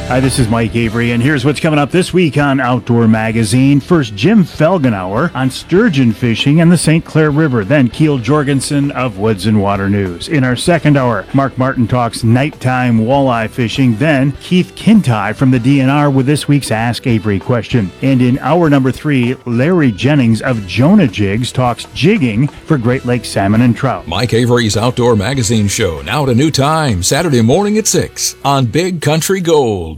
Hi, this is Mike Avery, and here's what's coming up this week on Outdoor Magazine. First, Jim Felgenauer on sturgeon fishing and the St. Clair River. Then, Keel Jorgensen of Woods and Water News. In our second hour, Mark Martin talks nighttime walleye fishing. Then, Keith Kintai from the DNR with this week's Ask Avery question. And in hour number 3, Larry Jennings of Jonah Jigs talks jigging for Great Lakes salmon and trout. Mike Avery's Outdoor Magazine show, now at a new time, Saturday morning at 6 on Big Country Gold.